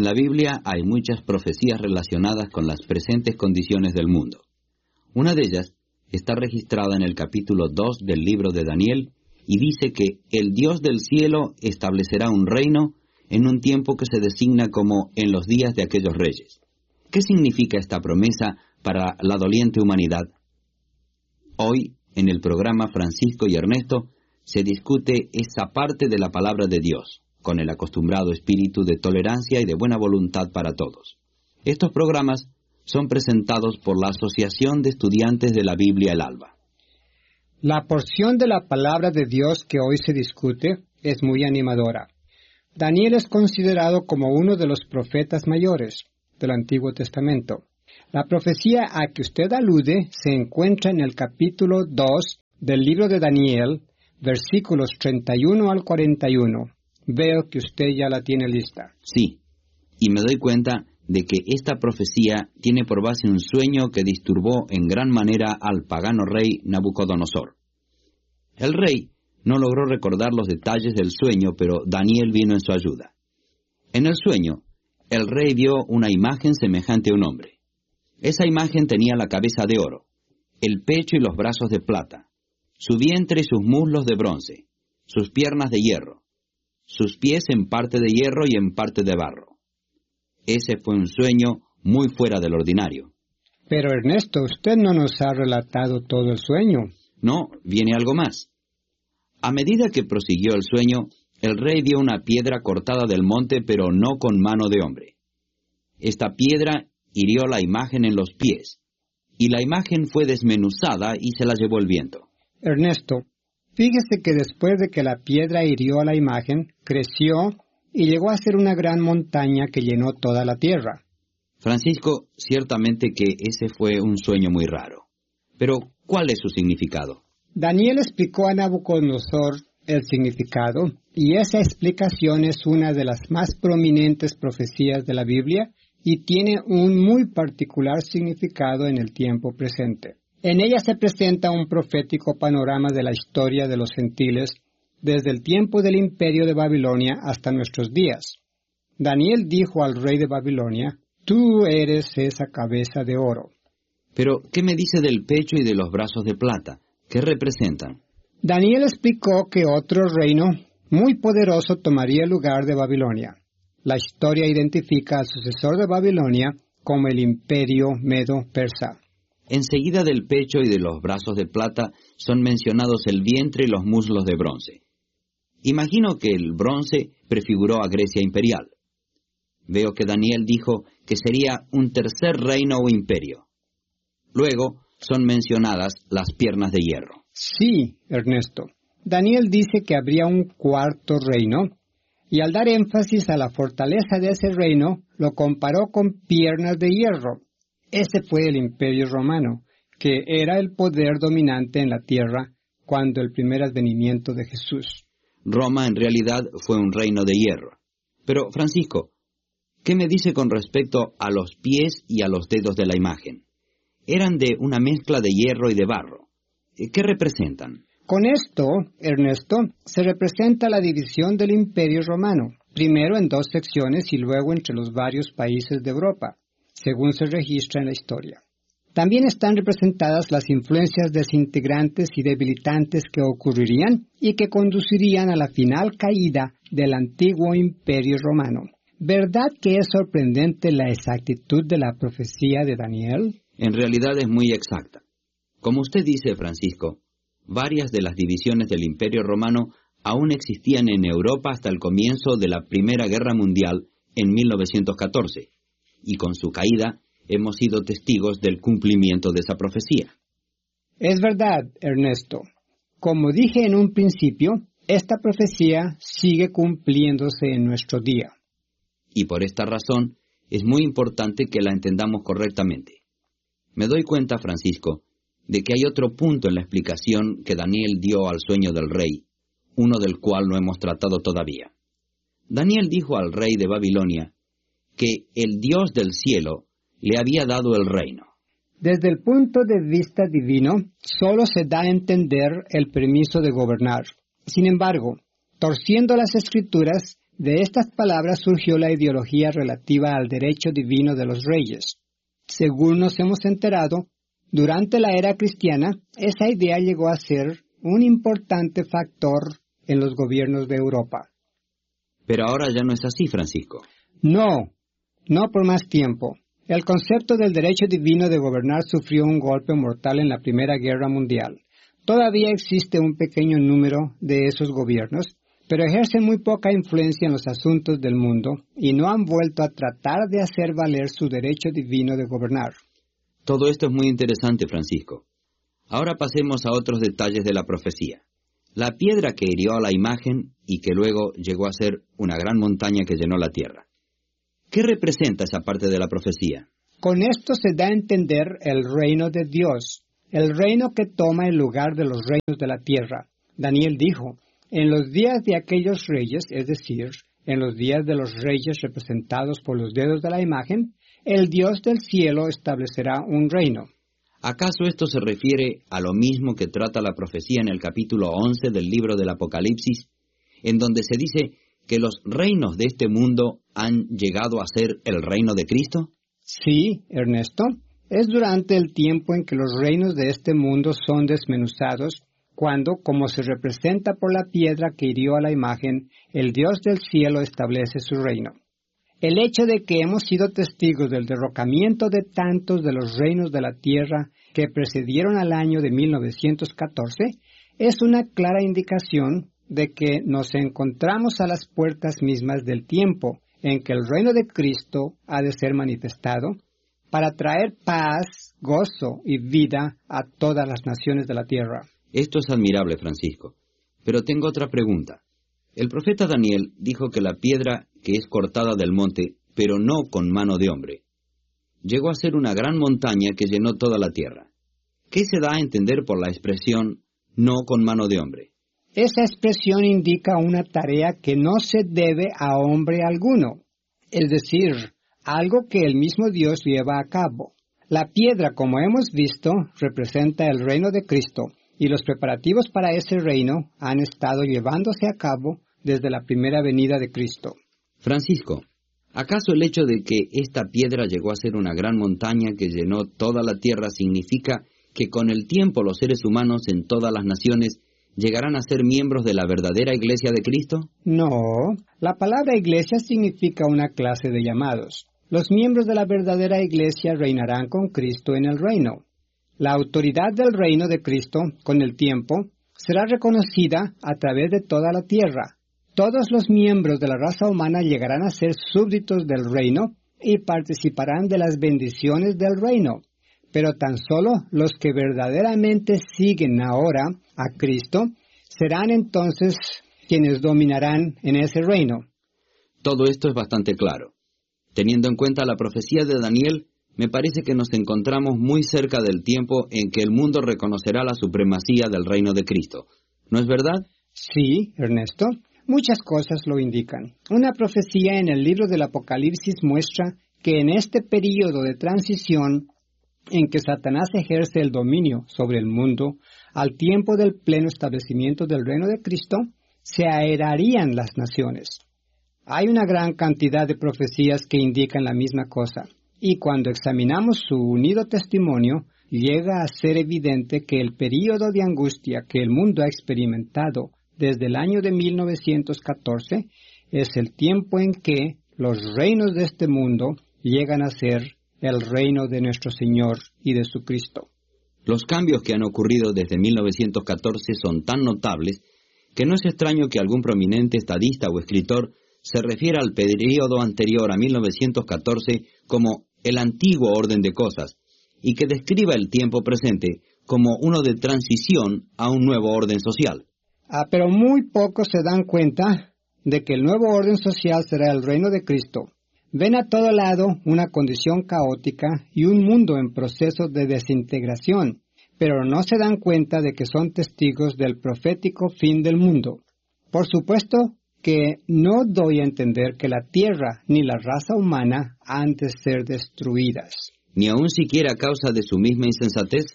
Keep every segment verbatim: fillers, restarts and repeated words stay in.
En la Biblia hay muchas profecías relacionadas con las presentes condiciones del mundo. Una de ellas está registrada en el capítulo dos del libro de Daniel y dice que el Dios del cielo establecerá un reino en un tiempo que se designa como en los días de aquellos reyes. ¿Qué significa esta promesa para la doliente humanidad? Hoy, en el programa Francisco y Ernesto, se discute esa parte de la palabra de Dios, con el acostumbrado espíritu de tolerancia y de buena voluntad para todos. Estos programas son presentados por la Asociación de Estudiantes de la Biblia El Alba. La porción de la palabra de Dios que hoy se discute es muy animadora. Daniel es considerado como uno de los profetas mayores del Antiguo Testamento. La profecía a que usted alude se encuentra en el capítulo dos del libro de Daniel, versículos treinta y uno al cuarenta y uno. Veo que usted ya la tiene lista. Sí, y me doy cuenta de que esta profecía tiene por base un sueño que disturbó en gran manera al pagano rey Nabucodonosor. El rey no logró recordar los detalles del sueño, pero Daniel vino en su ayuda. En el sueño, el rey vio una imagen semejante a un hombre. Esa imagen tenía la cabeza de oro, el pecho y los brazos de plata, su vientre y sus muslos de bronce, sus piernas de hierro, sus pies en parte de hierro y en parte de barro. Ese fue un sueño muy fuera del ordinario. Pero Ernesto, usted no nos ha relatado todo el sueño. No, viene algo más. A medida que prosiguió el sueño, el rey vio una piedra cortada del monte, pero no con mano de hombre. Esta piedra hirió la imagen en los pies, y la imagen fue desmenuzada y se la llevó el viento. Ernesto, fíjese que después de que la piedra hirió a la imagen, creció y llegó a ser una gran montaña que llenó toda la tierra. Francisco, ciertamente que ese fue un sueño muy raro. Pero, ¿cuál es su significado? Daniel explicó a Nabucodonosor el significado, y esa explicación es una de las más prominentes profecías de la Biblia y tiene un muy particular significado en el tiempo presente. En ella se presenta un profético panorama de la historia de los gentiles desde el tiempo del imperio de Babilonia hasta nuestros días. Daniel dijo al rey de Babilonia, «Tú eres esa cabeza de oro». Pero, ¿qué me dice del pecho y de los brazos de plata? ¿Qué representan? Daniel explicó que otro reino muy poderoso tomaría el lugar de Babilonia. La historia identifica al sucesor de Babilonia como el imperio medo-persa. Enseguida del pecho y de los brazos de plata son mencionados el vientre y los muslos de bronce. Imagino que el bronce prefiguró a Grecia imperial. Veo que Daniel dijo que sería un tercer reino o imperio. Luego son mencionadas las piernas de hierro. Sí, Ernesto. Daniel dice que habría un cuarto reino, y al dar énfasis a la fortaleza de ese reino, lo comparó con piernas de hierro. Ese fue el imperio romano, que era el poder dominante en la tierra cuando el primer advenimiento de Jesús. Roma en realidad fue un reino de hierro. Pero, Francisco, ¿qué me dice con respecto a los pies y a los dedos de la imagen? Eran de una mezcla de hierro y de barro. ¿Qué representan? Con esto, Ernesto, se representa la división del Imperio Romano, primero en dos secciones y luego entre los varios países de Europa, según se registra en la historia. También están representadas las influencias desintegrantes y debilitantes que ocurrirían y que conducirían a la final caída del antiguo Imperio Romano. ¿Verdad que es sorprendente la exactitud de la profecía de Daniel? En realidad es muy exacta. Como usted dice, Francisco, varias de las divisiones del Imperio Romano aún existían en Europa hasta el comienzo de la Primera Guerra Mundial en mil novecientos catorce, y con su caída hemos sido testigos del cumplimiento de esa profecía. Es verdad, Ernesto. Como dije en un principio, esta profecía sigue cumpliéndose en nuestro día. Y por esta razón es muy importante que la entendamos correctamente. Me doy cuenta, Francisco, de que hay otro punto en la explicación que Daniel dio al sueño del rey, uno del cual no hemos tratado todavía. Daniel dijo al rey de Babilonia que el Dios del cielo le había dado el reino. Desde el punto de vista divino, solo se da a entender el permiso de gobernar. Sin embargo, torciendo las Escrituras, De estas palabras surgió la ideología relativa al derecho divino de los reyes. Según nos hemos enterado, durante la era cristiana, esa idea llegó a ser un importante factor en los gobiernos de Europa. Pero ahora ya no es así, Francisco. No, no por más tiempo. El concepto del derecho divino de gobernar sufrió un golpe mortal en la Primera Guerra Mundial. Todavía existe un pequeño número de esos gobiernos, pero ejercen muy poca influencia en los asuntos del mundo y no han vuelto a tratar de hacer valer su derecho divino de gobernar. Todo esto es muy interesante, Francisco. Ahora pasemos a otros detalles de la profecía. La piedra que hirió a la imagen y que luego llegó a ser una gran montaña que llenó la tierra. ¿Qué representa esa parte de la profecía? Con esto se da a entender el reino de Dios, el reino que toma el lugar de los reinos de la tierra. Daniel dijo, en los días de aquellos reyes, es decir, en los días de los reyes representados por los dedos de la imagen, el Dios del cielo establecerá un reino. ¿Acaso esto se refiere a lo mismo que trata la profecía en el capítulo once del libro del Apocalipsis, en donde se dice que los reinos de este mundo han llegado a ser el reino de Cristo? Sí, Ernesto. Es durante el tiempo en que los reinos de este mundo son desmenuzados, cuando, como se representa por la piedra que hirió a la imagen, el Dios del cielo establece su reino. El hecho de que hemos sido testigos del derrocamiento de tantos de los reinos de la tierra que precedieron al año de mil novecientos catorce es una clara indicación de que nos encontramos a las puertas mismas del tiempo en que el reino de Cristo ha de ser manifestado para traer paz, gozo y vida a todas las naciones de la tierra. Esto es admirable, Francisco. Pero tengo otra pregunta. El profeta Daniel dijo que la piedra que es cortada del monte, pero no con mano de hombre, llegó a ser una gran montaña que llenó toda la tierra. ¿Qué se da a entender por la expresión no con mano de hombre? Esa expresión indica una tarea que no se debe a hombre alguno, es decir, algo que el mismo Dios lleva a cabo. La piedra, como hemos visto, representa el reino de Cristo, y los preparativos para ese reino han estado llevándose a cabo desde la primera venida de Cristo. Francisco, ¿acaso el hecho de que esta piedra llegó a ser una gran montaña que llenó toda la tierra significa que con el tiempo los seres humanos en todas las naciones llegarán a ser miembros de la verdadera Iglesia de Cristo? No, la palabra iglesia significa una clase de llamados. Los miembros de la verdadera Iglesia reinarán con Cristo en el reino. La autoridad del reino de Cristo, con el tiempo, será reconocida a través de toda la tierra. Todos los miembros de la raza humana llegarán a ser súbditos del reino y participarán de las bendiciones del reino. Pero tan solo los que verdaderamente siguen ahora a Cristo serán entonces quienes dominarán en ese reino. Todo esto es bastante claro. Teniendo en cuenta la profecía de Daniel, me parece que nos encontramos muy cerca del tiempo en que el mundo reconocerá la supremacía del reino de Cristo. ¿No es verdad? Sí, Ernesto. Muchas cosas lo indican. Una profecía en el libro del Apocalipsis muestra que en este período de transición en que Satanás ejerce el dominio sobre el mundo, al tiempo del pleno establecimiento del reino de Cristo, se airarían las naciones. Hay una gran cantidad de profecías que indican la misma cosa. Y cuando examinamos su unido testimonio, llega a ser evidente que el período de angustia que el mundo ha experimentado desde el año de mil novecientos catorce es el tiempo en que los reinos de este mundo llegan a ser el reino de nuestro Señor y de su Cristo. Los cambios que han ocurrido desde mil novecientos catorce son tan notables que no es extraño que algún prominente estadista o escritor se refiera al período anterior a mil novecientos catorce como el antiguo orden de cosas, y que describa el tiempo presente como uno de transición a un nuevo orden social. Ah, pero muy pocos se dan cuenta de que el nuevo orden social será el reino de Cristo. Ven a todo lado una condición caótica y un mundo en proceso de desintegración, pero no se dan cuenta de que son testigos del profético fin del mundo. Por supuesto que no doy a entender que la tierra ni la raza humana han de ser destruidas. ¿Ni aun siquiera a causa de su misma insensatez?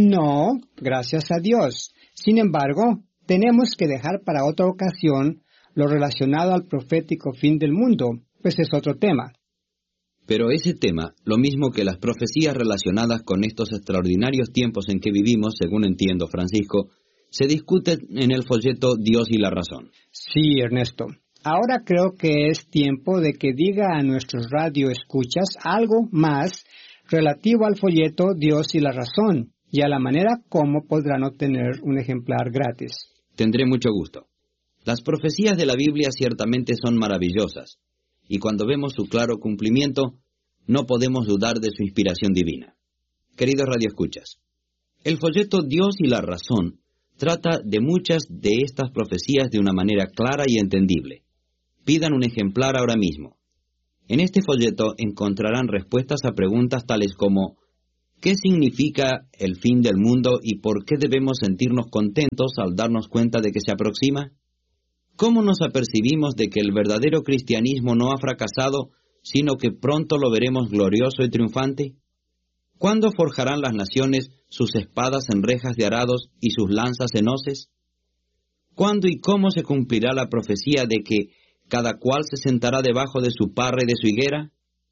No, gracias a Dios. Sin embargo, tenemos que dejar para otra ocasión Lo relacionado al profético fin del mundo, pues es otro tema. Pero ese tema, lo mismo que las profecías relacionadas con estos extraordinarios tiempos en que vivimos, según entiendo, Francisco, se discute en el folleto Dios y la razón. Sí, Ernesto. Ahora creo que es tiempo de que diga a nuestros radioescuchas algo más relativo al folleto Dios y la razón y a la manera como podrán obtener un ejemplar gratis. Tendré mucho gusto. Las profecías de la Biblia ciertamente son maravillosas, y cuando vemos su claro cumplimiento, no podemos dudar de su inspiración divina. Queridos radioescuchas, el folleto Dios y la razón trata de muchas de estas profecías de una manera clara y entendible. Pidan un ejemplar ahora mismo. En este folleto encontrarán respuestas a preguntas tales como ¿qué significa el fin del mundo y por qué debemos sentirnos contentos al darnos cuenta de que se aproxima? ¿Cómo nos apercibimos de que el verdadero cristianismo no ha fracasado, sino que pronto lo veremos glorioso y triunfante? ¿Cuándo forjarán las naciones sus espadas en rejas de arados y sus lanzas en hoces? ¿Cuándo y cómo se cumplirá la profecía de que cada cual se sentará debajo de su parra y de su higuera?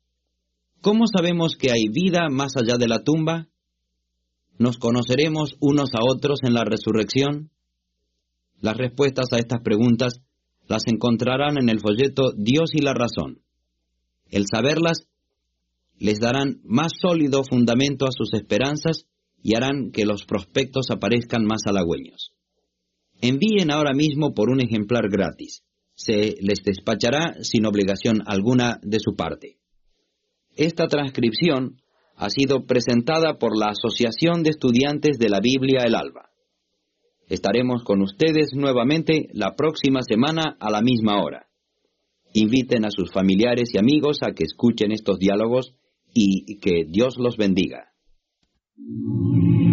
¿Cómo sabemos que hay vida más allá de la tumba? ¿Nos conoceremos unos a otros en la resurrección? Las respuestas a estas preguntas las encontrarán en el folleto Dios y la razón. El saberlas les darán más sólido fundamento a sus esperanzas y harán que los prospectos aparezcan más halagüeños. Envíen ahora mismo por un ejemplar gratis. Se les despachará sin obligación alguna de su parte. Esta transcripción ha sido presentada por la Asociación de Estudiantes de la Biblia El Alba. Estaremos con ustedes nuevamente la próxima semana a la misma hora. Inviten a sus familiares y amigos a que escuchen estos diálogos y que Dios los bendiga.